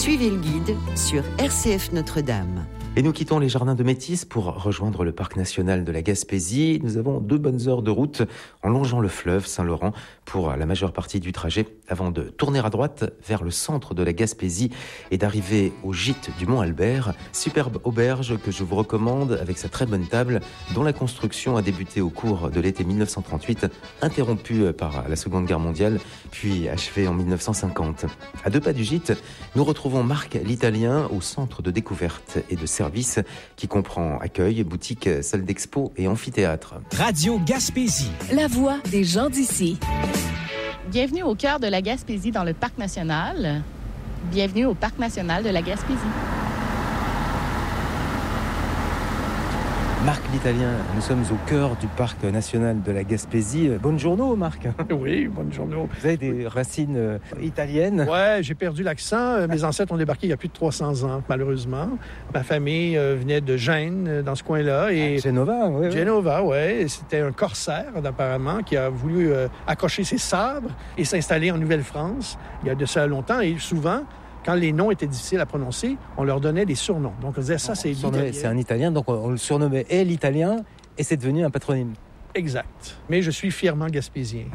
Suivez le guide sur RCF Notre-Dame. Et nous quittons les jardins de Métis pour rejoindre le parc national de la Gaspésie. Nous avons 2 bonnes heures de route en longeant le fleuve Saint-Laurent pour la majeure partie du trajet avant de tourner à droite vers le centre de la Gaspésie et d'arriver au gîte du Mont Albert. Superbe auberge que je vous recommande avec sa très bonne table dont la construction a débuté au cours de l'été 1938, interrompue par la Seconde Guerre mondiale, puis achevée en 1950. À 2 pas du gîte, nous retrouvons Marc l'Italien au centre de découverte et de service qui comprend accueil, boutique, salle d'expo et amphithéâtre. Radio Gaspésie. La voix des gens d'ici. Bienvenue au cœur de la Gaspésie dans le Parc national. Bienvenue au Parc national de la Gaspésie. Marc l'Italien, nous sommes au cœur du Parc national de la Gaspésie. Buongiorno Marc. Oui, buongiorno. Vous avez des racines italiennes. Ouais, j'ai perdu l'accent. Mes ancêtres ont débarqué il y a plus de 300 ans, malheureusement. Ma famille venait de Gênes, dans ce coin-là. Et Genova, oui. Genova, oui. C'était un corsaire, apparemment, qui a voulu accrocher ses sabres et s'installer en Nouvelle-France il y a de ça longtemps. Et souvent, quand les noms étaient difficiles à prononcer, on leur donnait des surnoms. Donc, on disait, ça, c'est l'Italien. C'est un Italien, donc on le surnommait l'Italien, et c'est devenu un patronyme. Exact. Mais je suis fièrement gaspésien.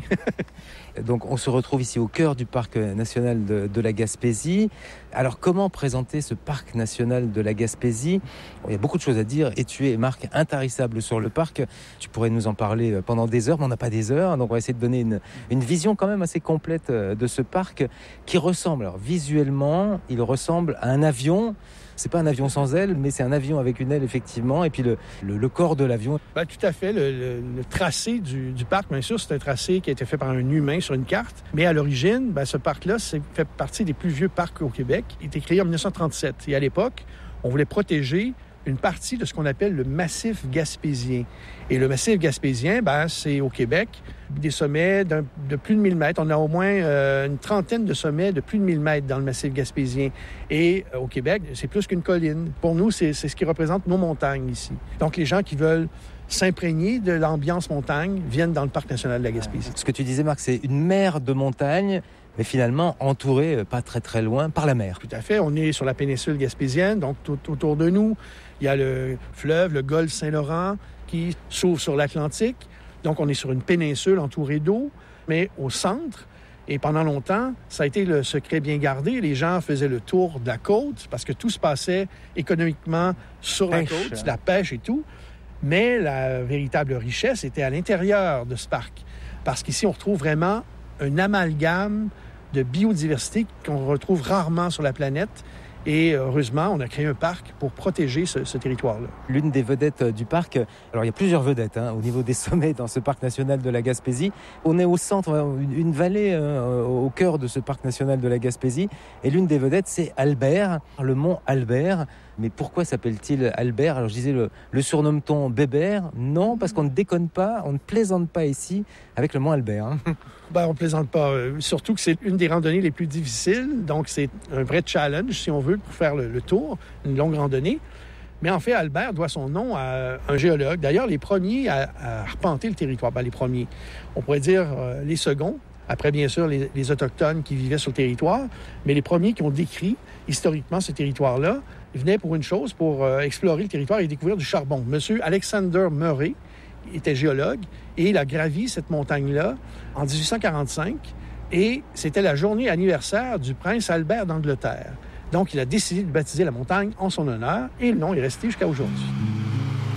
Donc, on se retrouve ici au cœur du Parc national de la Gaspésie. Alors, comment présenter ce Parc national de la Gaspésie ? Il y a beaucoup de choses à dire, et tu es, Marc, intarissable sur le parc. Tu pourrais nous en parler pendant des heures, mais on n'a pas des heures. Donc, on va essayer de donner une vision quand même assez complète de ce parc qui ressemble, alors visuellement, il ressemble à un avion. C'est pas un avion sans aile, mais c'est un avion avec une aile, effectivement. Et puis le corps de l'avion. Ben, tout à fait. Le tracé du parc, bien sûr, c'est un tracé qui a été fait par un humain sur une carte. Mais à l'origine, ce parc-là fait partie des plus vieux parcs au Québec. Il a été créé en 1937. Et à l'époque, on voulait protéger une partie de ce qu'on appelle le massif gaspésien. Et le massif gaspésien, c'est au Québec, des sommets de plus de 1000 mètres. On a au moins une trentaine de sommets de plus de 1000 mètres dans le massif gaspésien. Et au Québec, c'est plus qu'une colline. Pour nous, c'est ce qui représente nos montagnes ici. Donc, les gens qui veulent s'imprégner de l'ambiance montagne viennent dans le Parc national de la Gaspésie. Ce que tu disais, Marc, c'est une mer de montagnes, mais finalement entourée, pas très très loin, par la mer. Tout à fait. On est sur la péninsule gaspésienne, donc tout autour de nous, il y a le fleuve, le golfe Saint-Laurent, qui s'ouvre sur l'Atlantique. Donc, on est sur une péninsule entourée d'eau, mais au centre. Et pendant longtemps, ça a été le secret bien gardé. Les gens faisaient le tour de la côte parce que tout se passait économiquement sur la côte, la pêche et tout. Mais la véritable richesse était à l'intérieur de ce parc. Parce qu'ici, on retrouve vraiment un amalgame de biodiversité qu'on retrouve rarement sur la planète. Et heureusement, on a créé un parc pour protéger ce territoire-là. L'une des vedettes du parc, alors il y a plusieurs vedettes au niveau des sommets dans ce parc national de la Gaspésie. On est au centre, une vallée au cœur de ce parc national de la Gaspésie. Et l'une des vedettes, c'est Albert, le mont Albert. Mais pourquoi s'appelle-t-il Albert ? Alors je disais, le surnomme-t-on Bébert ? Non, parce qu'on ne déconne pas, on ne plaisante pas ici avec le mont Albert. On ne plaisante pas. Surtout que c'est une des randonnées les plus difficiles. Donc, c'est un vrai challenge, si on veut, pour faire le tour, une longue randonnée. Mais en fait, Albert doit son nom à un géologue. D'ailleurs, les premiers à arpenter le territoire, les premiers, on pourrait dire les seconds. Après, bien sûr, les Autochtones qui vivaient sur le territoire. Mais les premiers qui ont décrit historiquement ce territoire-là, ils venaient pour une chose, pour explorer le territoire et découvrir du charbon. Monsieur Alexander Murray était géologue et il a gravi cette montagne-là en 1845 et c'était la journée anniversaire du prince Albert d'Angleterre. Donc, il a décidé de baptiser la montagne en son honneur et le nom est resté jusqu'à aujourd'hui.